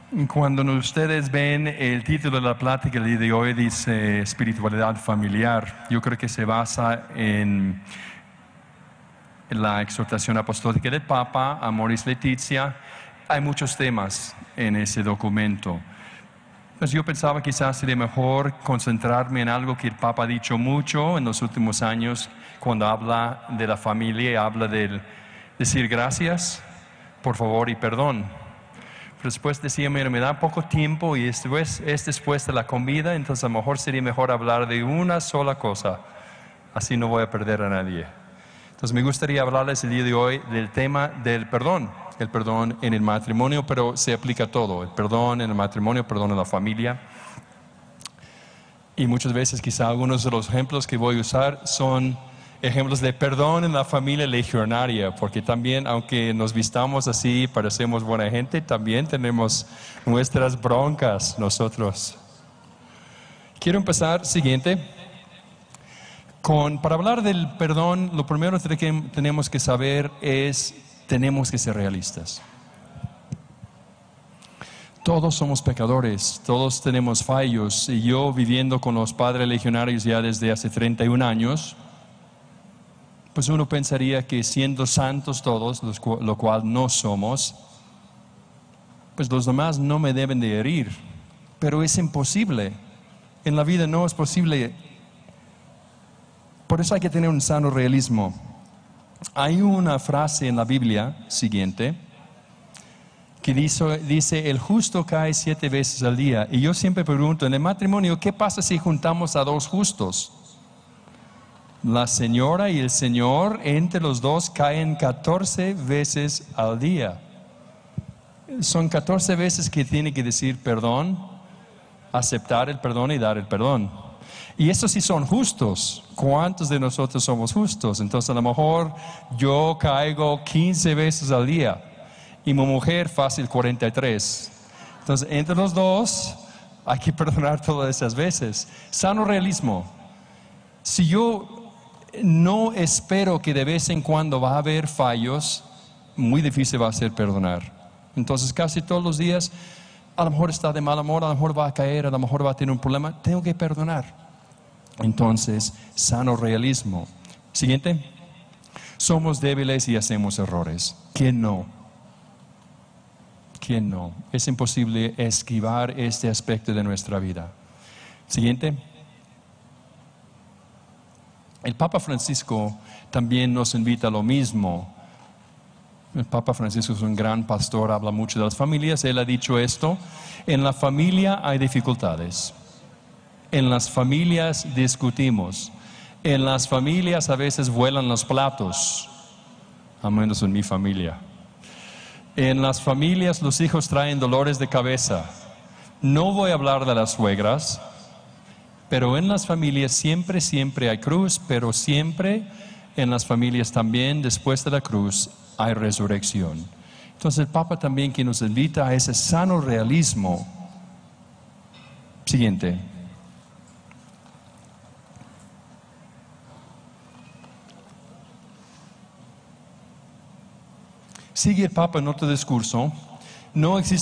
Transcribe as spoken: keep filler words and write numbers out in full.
Cuando ustedes ven el título de la plática el día de hoy dice espiritualidad familiar, yo creo que se basa en la exhortación apostólica del Papa, Amoris Laetitia. Hay muchos temas en ese documento. Pues yo pensaba quizás sería mejor concentrarme en algo que el Papa ha dicho mucho en los últimos años cuando habla de la familia y habla del decir gracias, por favor y perdón. Pero después decía, mira, me da poco tiempo y después, es después de la comida, entonces a lo mejor sería mejor hablar de una sola cosa. Así no voy a perder a nadie. Entonces me gustaría hablarles el día de hoy del tema del perdón. El perdón en el matrimonio, pero se aplica a todo. El perdón en el matrimonio, el perdón en la familia. Y muchas veces quizá algunos de los ejemplos que voy a usar son ejemplos de perdón en la familia legionaria, porque también, aunque nos vistamos así, parecemos buena gente, también tenemos nuestras broncas nosotros. Quiero empezar, siguiente, con, para hablar del perdón, lo primero que tenemos que saber es, tenemos que ser realistas. Todos somos pecadores, todos tenemos fallos, y yo viviendo con los padres legionarios ya desde hace treinta y un años, pues uno pensaría que siendo santos todos, lo cual no somos, pues los demás no me deben de herir. Pero es imposible. En la vida no es posible. Por eso hay que tener un sano realismo. Hay una frase en la Biblia siguiente que dice, dice, el justo cae siete veces al día. Y yo siempre pregunto, en el matrimonio, ¿qué pasa si juntamos a dos justos? La señora y el señor, entre los dos, caen catorce veces al día. Son catorce veces que tiene que decir perdón, aceptar el perdón y dar el perdón. Y esos sí son justos. ¿Cuántos de nosotros somos justos? Entonces a lo mejor yo caigo quince veces al día y mi mujer fácil cuarenta y tres. Entonces entre los dos hay que perdonar todas esas veces. Sano realismo. Si yo no espero que de vez en cuando va a haber fallos, muy difícil va a ser perdonar. Entonces casi todos los días, a lo mejor está de mal humor, a lo mejor va a caer, a lo mejor va a tener un problema, tengo que perdonar. Entonces, sano realismo. Siguiente. Somos débiles y hacemos errores. ¿Quién no? ¿Quién no? Es imposible esquivar este aspecto de nuestra vida. Siguiente. El Papa Francisco también nos invita a lo mismo. El Papa Francisco es un gran pastor, habla mucho de las familias. Él ha dicho esto: en la familia hay dificultades. En las familias discutimos. En las familias a veces vuelan los platos. Al menos en mi familia. En las familias los hijos traen dolores de cabeza. No voy a hablar de las suegras. Pero en las familias siempre, siempre hay cruz, pero siempre en las familias también, después de la cruz, hay resurrección. Entonces el Papa también que nos invita a ese sano realismo. Siguiente. Sigue el Papa en otro discurso. No existe